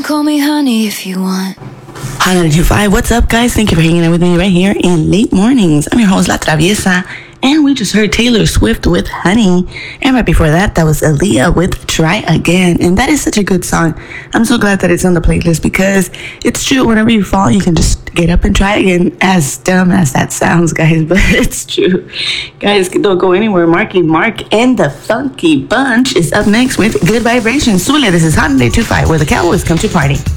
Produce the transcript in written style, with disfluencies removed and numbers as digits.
call me honey if you want. Hot 92.5. What's up, guys? Thank you for hanging out with me right here in Late Mornings. I'm your host, La Traviesa, and we just heard Taylor Swift with Honey. And right before that, that was Aaliyah with Try Again. And that is such a good song. I'm so glad that it's on the playlist because it's true. Whenever you fall, you can just get up and try again. As dumb as that sounds, guys, but it's true. Guys, don't go anywhere. Marky Mark and the Funky Bunch is up next with Good Vibrations. Sule, this is Hot 92.5, where the Cowboys come to party.